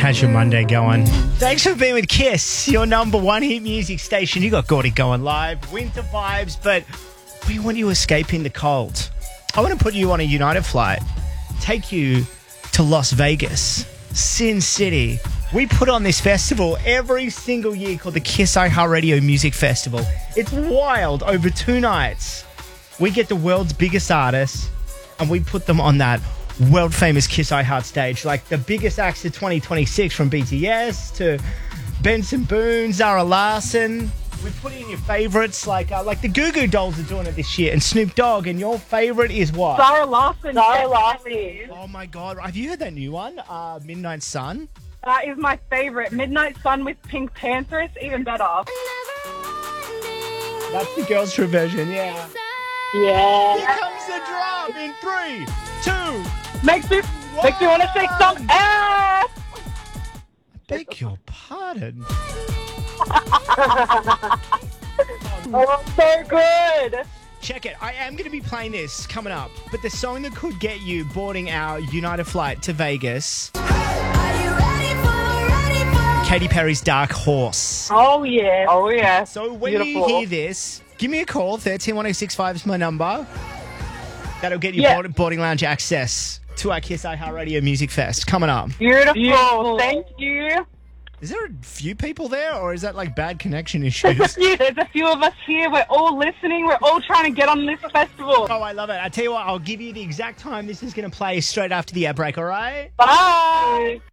How's your Monday going? Thanks for being with Kiss, your number one hit music station. You got Gordy going live, winter vibes, but we want you escaping the cold. I want to put you on a United flight, take you to Las Vegas, Sin City. We put on this festival every single year called the Kiss iHeartRadio Music Festival. It's wild. Over 2 nights, we get the world's biggest artists and we put them on that world famous Kiss iHeart stage, like the biggest acts of 2026, from BTS to Benson Boone, Zara Larsson. We put in your favourites like the Goo Goo Dolls are doing it this year, and Snoop Dogg. And your favourite is what? Zara Larsson. Oh my God! Have you heard that new one, Midnight Sun? That is my favourite. Midnight Sun with Pink Panther. It's even better. That's the girls' true version. Yeah. Yeah. Here comes the drum in 3, 2. Makes me want to shake some ass. Beg your pardon. Oh, so good. Check it. I am going to be playing this coming up, but the song that could get you boarding our United flight to Vegas, Katy Perry's Dark Horse. Oh, yeah. Oh, yeah. So when you hear this, give me a call. 131065 is my number. That'll get you boarding lounge access to our Kiss iHeartRadio Music Fest coming up. Beautiful. Thank you. Is there a few people there, or is that like bad connection issues? There's a few of us here. We're all listening. We're all trying to get on this festival. Oh, I love it. I tell you what, I'll give you the exact time this is going to play straight after the ad break, all right? Bye.